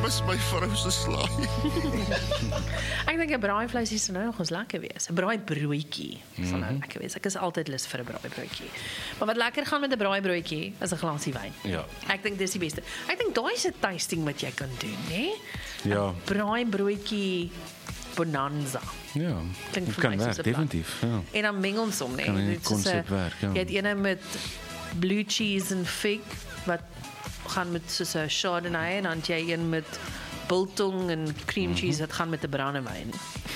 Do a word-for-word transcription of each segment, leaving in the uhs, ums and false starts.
mis my vrou se slaai. Ek dink 'n braaivleisie sal nou nog eens lekker wees. 'n Braaibroodjie sal nou lekker wees. Ek is altyd lus vir 'n braaibroodjie. Maar wat lekker gaan met 'n braaibroodjie is 'n glasie wyn. Ja. Ek dink dis die beste. Ek dink daai is 'n tasting wat jy kan doen, hè? Ja. 'n Braaibroodjie bonanza. Ja, Klink dit vir kan my soos werk, 'n plan. definitief. Ja. En dan meng ons hom, né? Kan in die Dit is soos 'n- concept werk, ja. Jy het ene met blue cheese en fig wat gaan met soos 'n chardonnay en dan het jy een met biltong en cream cheese wat gaan met 'n brandewyn.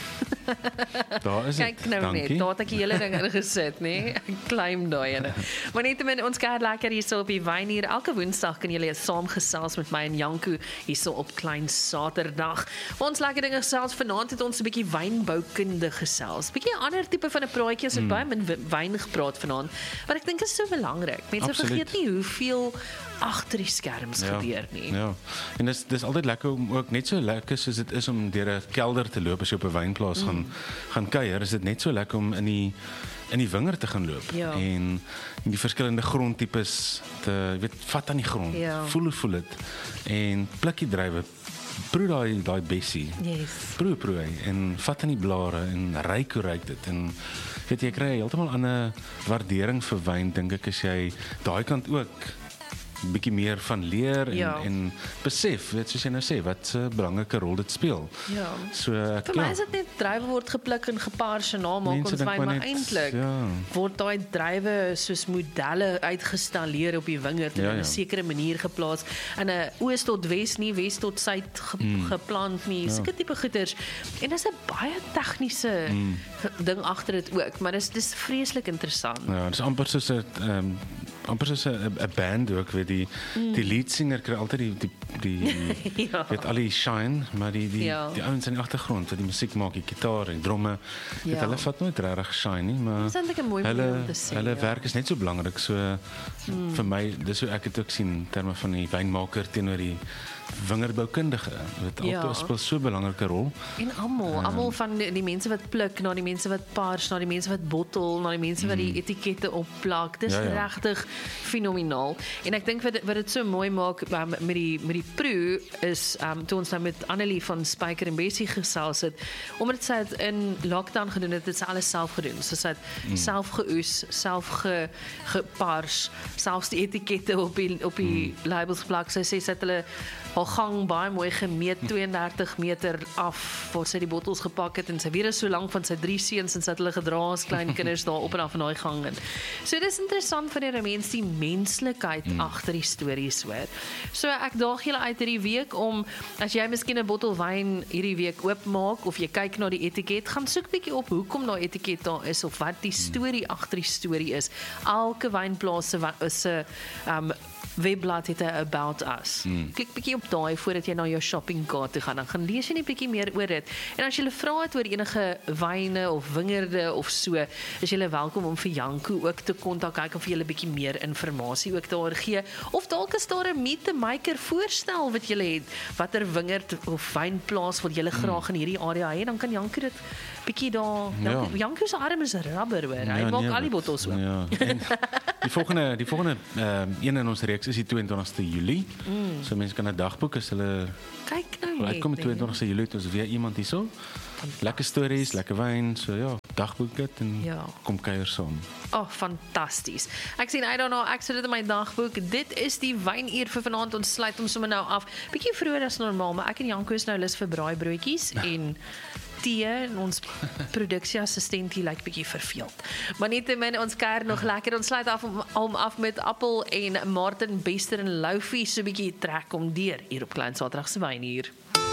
Daar is dit. Kyk nou net, Dankie. daar het ek die hele ding ingesit, nê? Ek claim daai ene. Maar net ons kuier lekker hierso op die Wynier. Elke Woensdag kan julle saam gesels met my en Janko hierso op Klein Saterdag. Ons lekker dinge gesels. Vanaand het ons 'n bietjie wynboukunde gesels. Bietjie 'n ander tipe van 'n praatjie as ons baie min wyn gepraat vanaand. Maar ek dink dit is so belangrik. Mense Absoluut. vergeet nie hoeveel agter die skerms gebeur nie. Ja. En dis dis altyd lekker om ook net so lekker soos dit is om deur 'n kelder te loop as jy op 'n wynplaas mm. gaan gaan kuier, is dit net so lekker om in die in die wingerd te gaan loop Ja. en die verskillende grondtipes te weet vat aan die grond. Ja. Voel hoe voel dit en pluk die druiwe. Proe daai daai bessie. Yes. Proe proe hy, en vat aan die blare en ryk hoe ryk dit en weet jy kry heeltemal 'n ander waardering vir wyn dink ek as jy daai kant ook bietjie meer van leer en, Ja. en besef, weet soos jy nou sê, wat 'n belangrike rol dit speel. Ja. So ek Vir my is dit net druiwe word gepluk en gepaars en na maak Mense ons dink wyn, maar maar net, eintlik ja. word daai druiwe soos modelle uitgestalleer op die wingerd en Ja, op 'n ja. sekere manier geplaas in 'n oos tot wes nie, wes tot suid ge Mm. geplant nie, sulke tipe goeters. En dis 'n baie tegniese Mm. ding agter dit ook, maar dis dis vreeslik interessant. Ja, dis amper soos 'n um, amper soos 'n 'n band ook, weet die mm. die lead singer kry altyd die die die Ja. weet al die shine, maar die die Ja. die ouens in die agtergrond wat die musiek maak, die gitaar en dromme, weet Ja. hulle vat nooit regtig shine nie, maar Dis eintlik 'n mooi manier hulle om te sê, hulle ja. werk is net so belangrik, so Mm. vir my dis hoe ek dit ook sien in terme van die wynmaker teenoor die wingerdboukundige. Dit Ja. altyd speel so 'n belangrike rol. En almal, almal van die, die mense wat pluk, na die mense wat pars, na die mense wat bottel, na die mense wat die etikette opplak. Dis Ja, ja. regtig fenomenaal. En ek dink wat wat dit so mooi maak um, met die met die proe is um toe ons nou met Annelie van Spyker en Bessie gesels het, omdat sy dit in lockdown gedoen het, het sy alles self gedoen. So sy het mm. self geoes, self ge, gepars, selfs die etikette op die op die mm. labels geplak. Sy sê sy het hulle haar gang baie mooi gemeet, tweeëndertig meter af waar sy die bottels gepak het en sy weer is so lank van sy drie seuns en sy het hulle gedra as klein kinders daar op en af in daai gang in. So dis interessant vir die mense die menslikheid mm. agter die stories hoor. So ek daag julle uit hierdie week om as jy miskien 'n bottel wyn hierdie week oopmaak of jy kyk na die etiket, gaan soek bietjie op hoekom daai etiket daar is of wat die storie agter die storie is. Elke wynplaas is 'n um webblad het 'n about us. Mm. Klik bietjie op daai voordat jy na jou shoppingkaart toe gaan. Dan gaan lees jy net bietjie meer oor dit. En as jy vra het oor enige wyne of wingerde of so, is jy welkom om vir Janko ook te kontak, kyk of jy 'n bietjie meer inligting ook daar gee. Of dalk is daar 'n meet the maker voorstel wat jy het, watter wingerd of wynplaas wat jy graag in hierdie area het, dan kan Janko dit bietjie daar. Ja. Janko se arm is rubber hoor. Hy Ja, maak nee, al die wat- bottels oop. Ja. En die volgende die volgende uh, een in ons reeks is die tweeëntwintigste Julie. Mm. So mense kan 'n dagboek as hulle Kyk nou wil net. uitkom met nee. tweeëntwintigste Julie, het ons weer iemand hierso. Lekker stories, lekker wyn, so ja, dagboek dit en Ja. kom kuier saam. Oh, fantasties. Ek sien, I don't know, ek sit dit in my dagboek. Dit is die wynuur vir vanaand. Ons sluit hom sommer nou af. Bietjie vroeër as normaal, maar ek en Janko is nou lus vir braaibroodjies en tee en ons produksieassistent hier lyk bietjie verveeld. Maar nietemin ons kuier nog lekker. Ons sluit af om, om af met Appel en Martin Bester en Loufie so bietjie trek om deur hier op Klein Saterdag se wynuur.